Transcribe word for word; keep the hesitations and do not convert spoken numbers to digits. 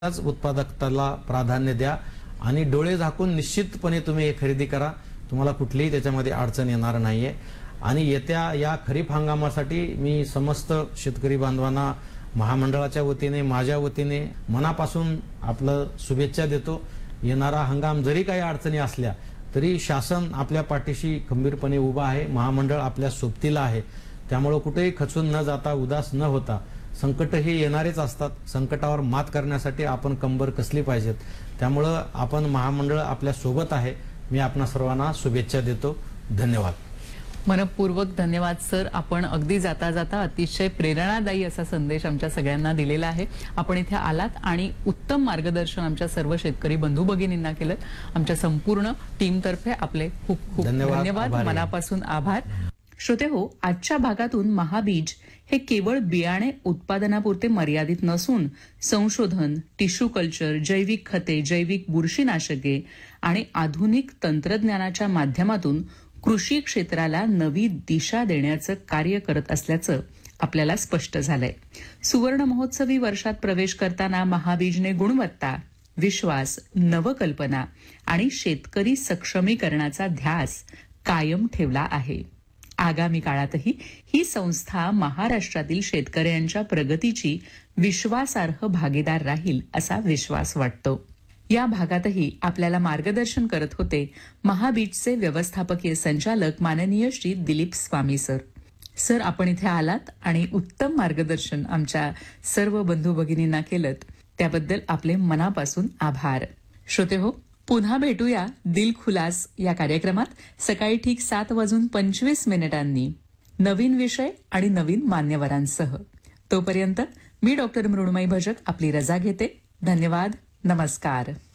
त्याच उत्पादकताला प्राधान्य द्या आणि डोळे झाकून निश्चितपणे तुम्ही हे खरेदी करा. तुम्हाला कुठलीही त्याच्यामध्ये अडचण येणार नाहीये. आणि येत्या या खरीप हंगामासाठी मी समस्त शेतकरी बांधवांना महामंडळाच्या वतीने माझ्या वतीने मनापासून आपलं शुभेच्छा देतो. येणारा हंगाम जरी काही अडचणी असल्या तरी शासन आपल्या पाठीशी खंबीरपणे उभा आहे. महामंडळ आपल्या सोबतीला आहे. त्यामुळे कुठेही खचून न जाता उदास न होता, संकट हे येणारेच असतात, संकटावर मात करण्यासाठी आपण कंबर कसली पाहिजेत. त्यामुळे आपण महामंडळ आपल्या सोबत आहे. मी आपणा सर्वांना शुभेच्छा देतो. धन्यवाद. मनपूर्वक धन्यवाद सर. आपण अगदी जाता जाता अतिशय प्रेरणादायी असा संदेश आमच्या सगळ्यांना दिलेला आहे. आपण इथे आलात आणि उत्तम मार्गदर्शन आमच्या सर्व शेतकरी बंधू भगिनींना केलं. आमच्या संपूर्ण टीमतर्फे आपले खूप खूप धन्यवाद. मनापासून आभार. श्रोते हो, आजच्या भागातून महाबीज हे केवळ बियाणे उत्पादनापुरते मर्यादित नसून संशोधन, टिश्यू कल्चर, जैविक खते, जैविक बुरशीनाशके आणि आधुनिक तंत्रज्ञानाच्या माध्यमातून कृषी क्षेत्राला नवी दिशा देण्याचं कार्य करत असल्याचं आपल्याला स्पष्ट झालंय. सुवर्ण महोत्सवी वर्षात प्रवेश करताना महाबीजने गुणवत्ता, विश्वास, नवकल्पना आणि शेतकरी सक्षमीकरणाचा ध्यास कायम ठेवला आहे. आगामी काळातही ही संस्था महाराष्ट्रातील शेतकऱ्यांच्या प्रगतीची विश्वासार्ह भागीदार राहील असा विश्वास वाटतो. या भागातही आपल्याला मार्गदर्शन करत होते महाबीजचे व्यवस्थापकीय संचालक माननीय श्री दिलीप स्वामी सर. सर, आपण इथे आलात आणि उत्तम मार्गदर्शन आमच्या सर्व बंधू भगिनींना केलं, त्याबद्दल आपले मनापासून आभार. श्रोते हो, पुन्हा भेटूया दिल खुलास या कार्यक्रमात सकाळी ठीक सात वाजून पंचवीस मिनिटांनी नवीन विषय आणि नवीन मान्यवरांसह. तोपर्यंत मी डॉक्टर मृण्मयी भजक आपली रजा घेते. धन्यवाद. नमस्कार.